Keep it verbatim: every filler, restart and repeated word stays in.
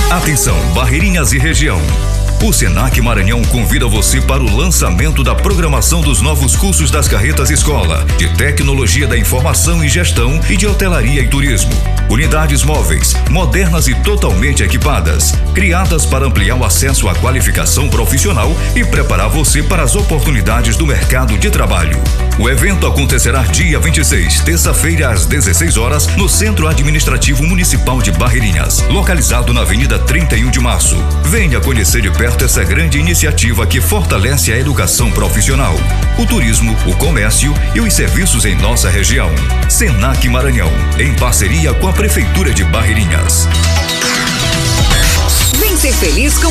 Atenção, Barreirinhas e região. O Senac Maranhão convida você para o lançamento da programação dos novos cursos das carretas escola, de tecnologia da informação e gestão e de hotelaria e turismo. Unidades móveis, modernas e totalmente equipadas, criadas para ampliar o acesso à qualificação profissional e preparar você para as oportunidades do mercado de trabalho. O evento acontecerá dia vinte e seis, terça-feira, às dezesseis horas, no Centro Administrativo Municipal de Barreirinhas, localizado na Avenida trinta e um de março. Venha conhecer de perto essa grande iniciativa que fortalece a educação profissional, o turismo, o comércio e os serviços em nossa região. Senac Maranhão, em parceria com a Prefeitura de Barreirinhas. Vem ser feliz com